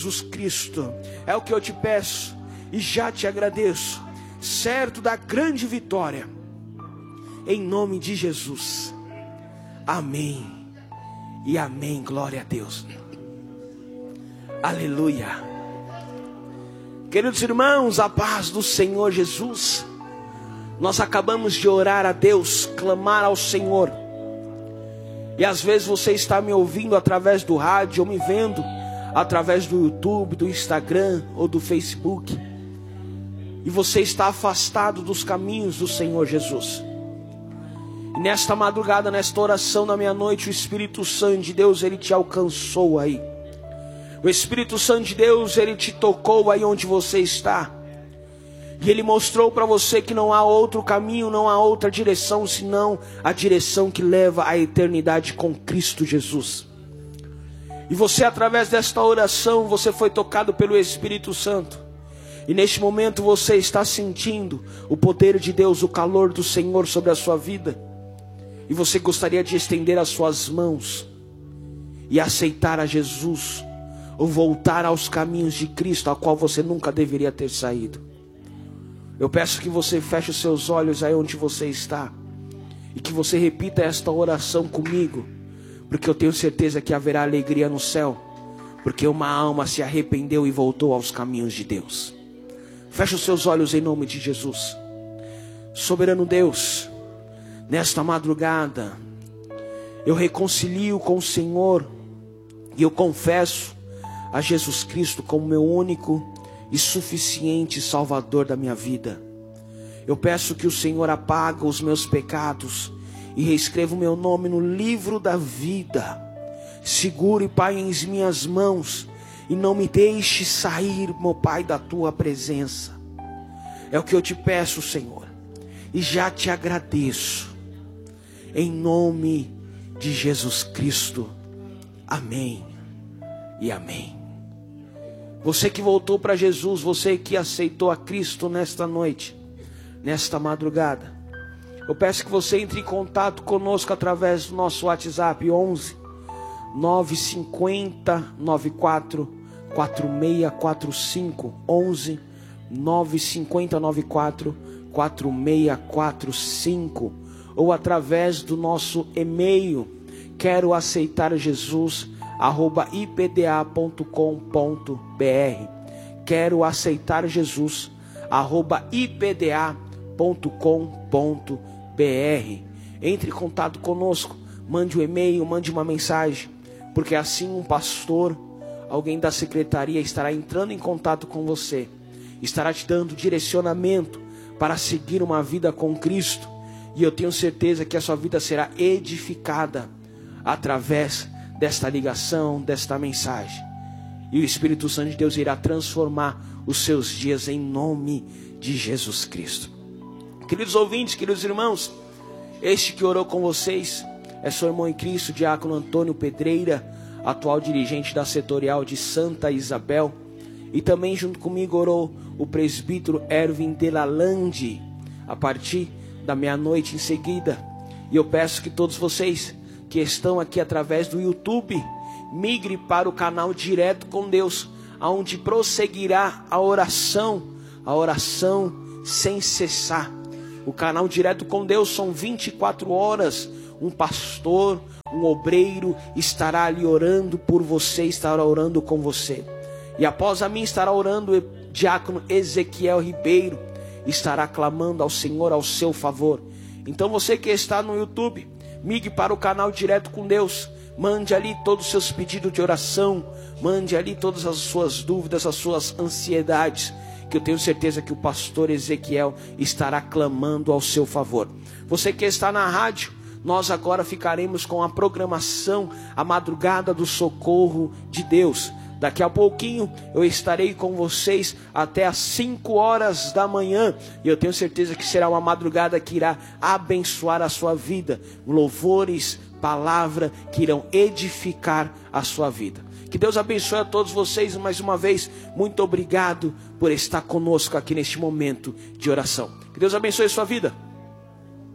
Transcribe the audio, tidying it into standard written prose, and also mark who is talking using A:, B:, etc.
A: Jesus Cristo, é o que eu te peço e já te agradeço, certo da grande vitória, em nome de Jesus. Amém e amém. Glória a Deus. Aleluia. Queridos irmãos, a paz do Senhor Jesus. Nós acabamos de orar a Deus, clamar ao Senhor. E às vezes você está me ouvindo através do rádio, ou me vendo através do YouTube, do Instagram ou do Facebook, e você está afastado dos caminhos do Senhor Jesus. E nesta madrugada, nesta oração da meia-noite, o Espírito Santo de Deus, Ele te alcançou aí. O Espírito Santo de Deus, Ele te tocou aí onde você está. E Ele mostrou para você que não há outro caminho, não há outra direção, senão a direção que leva à eternidade com Cristo Jesus. E você, através desta oração, você foi tocado pelo Espírito Santo. E neste momento você está sentindo o poder de Deus, o calor do Senhor sobre a sua vida. E você gostaria de estender as suas mãos e aceitar a Jesus, ou voltar aos caminhos de Cristo, a qual você nunca deveria ter saído. Eu peço que você feche os seus olhos aí onde você está, e que você repita esta oração comigo, porque eu tenho certeza que haverá alegria no céu, porque uma alma se arrependeu e voltou aos caminhos de Deus. Feche os seus olhos em nome de Jesus. Soberano Deus, nesta madrugada, eu reconcilio com o Senhor, e eu confesso a Jesus Cristo como meu único e suficiente Salvador da minha vida. Eu peço que o Senhor apague os meus pecados e reescreva o meu nome no livro da vida. Segure, Pai, em minhas mãos e não me deixe sair, meu Pai, da tua presença. É o que eu te peço, Senhor, e já te agradeço, em nome de Jesus Cristo. Amém e amém. Você que voltou para Jesus, você que aceitou a Cristo nesta noite, nesta madrugada, eu peço que você entre em contato conosco através do nosso WhatsApp 11 950 94 4645, 11 950 94 4645, ou através do nosso e-mail quero aceitar Jesus @ipda.com.br. Quero aceitar Jesus @ipda.com.br. Entre em contato conosco, mande um e-mail, mande uma mensagem, porque assim um pastor, alguém da secretaria estará entrando em contato com você, estará te dando direcionamento para seguir uma vida com Cristo, e eu tenho certeza que a sua vida será edificada através desta ligação, desta mensagem, e o Espírito Santo de Deus irá transformar os seus dias em nome de Jesus Cristo. Queridos ouvintes, queridos irmãos, este que orou com vocês é seu irmão em Cristo, diácono Antônio Pedreira, atual dirigente da setorial de Santa Isabel, e também junto comigo orou o presbítero Erwin Delalande, a partir da meia-noite em seguida. E eu peço que todos vocês que estão aqui através do YouTube, migre para o canal Direto com Deus, onde prosseguirá a oração sem cessar. O canal Direto com Deus são 24 horas, um pastor, um obreiro estará ali orando por você, estará orando com você. E após a mim estará orando o diácono Ezequiel Ribeiro, estará clamando ao Senhor ao seu favor. Então você que está no YouTube, migre para o canal Direto com Deus, mande ali todos os seus pedidos de oração, mande ali todas as suas dúvidas, as suas ansiedades, que eu tenho certeza que o pastor Ezequiel estará clamando ao seu favor. Você que está na rádio, nós agora ficaremos com a programação, a madrugada do socorro de Deus. Daqui a pouquinho eu estarei com vocês até às 5 horas da manhã. E eu tenho certeza que será uma madrugada que irá abençoar a sua vida. Louvores, palavra que irão edificar a sua vida. Que Deus abençoe a todos vocês mais uma vez. Muito obrigado por estar conosco aqui neste momento de oração. Que Deus abençoe a sua vida.